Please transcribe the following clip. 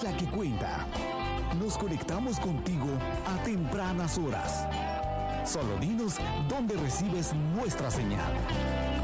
la que cuenta. Nos conectamos contigo a tempranas horas. Solo dinos dónde recibes nuestra señal.